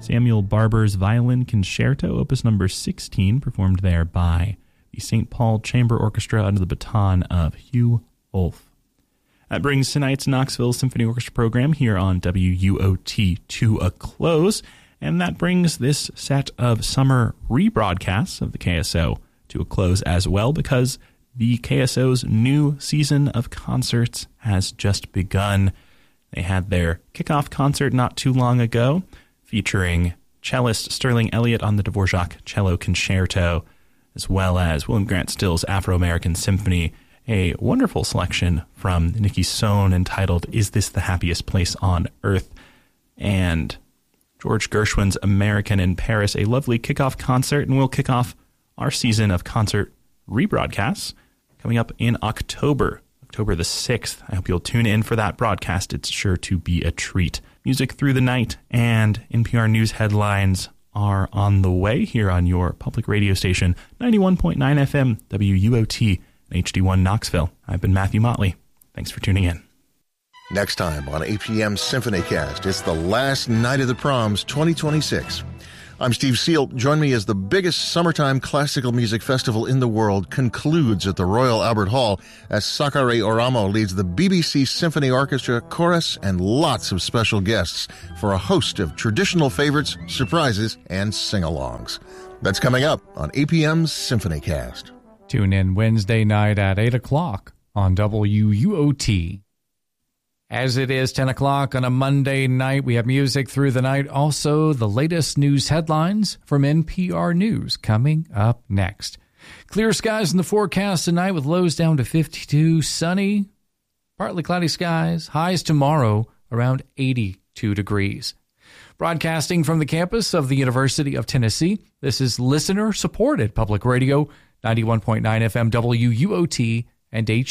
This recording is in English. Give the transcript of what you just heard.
Samuel Barber's Violin Concerto, opus number 16, performed there by the St. Paul Chamber Orchestra under the baton of Hugh Wolf. That brings tonight's Knoxville Symphony Orchestra program here on WUOT to a close, and that brings this set of summer rebroadcasts of the KSO to a close as well, because the KSO's new season of concerts has just begun. They had their kickoff concert not too long ago, featuring cellist Sterling Elliott on the Dvorak Cello Concerto, as well as William Grant Still's Afro-American Symphony, a wonderful selection from Nikki Sohn entitled Is This the Happiest Place on Earth? And George Gershwin's American in Paris, a lovely kickoff concert, and we'll kick off our season of concert rebroadcasts coming up in October the 6th. I hope you'll tune in for that broadcast. It's sure to be a treat. Music Through the Night and NPR News headlines are on the way here on your public radio station, 91.9 FM, WUOT, HD1 Knoxville. I've been Matthew Motley. Thanks for tuning in. Next time on APM SymphonyCast, it's the last night of the Proms 2026. I'm Steve Seal. Join me as the biggest summertime classical music festival in the world concludes at the Royal Albert Hall as Sakare Oramo leads the BBC Symphony Orchestra, chorus, and lots of special guests for a host of traditional favorites, surprises, and sing-alongs. That's coming up on APM's SymphonyCast. Tune in Wednesday night at 8 o'clock on WUOT. As it is 10 o'clock on a Monday night, we have Music Through the Night. Also, the latest news headlines from NPR News coming up next. Clear skies in the forecast tonight with lows down to 52. Sunny, partly cloudy skies. Highs tomorrow around 82 degrees. Broadcasting from the campus of the University of Tennessee, this is listener-supported public radio, 91.9 FM WUOT and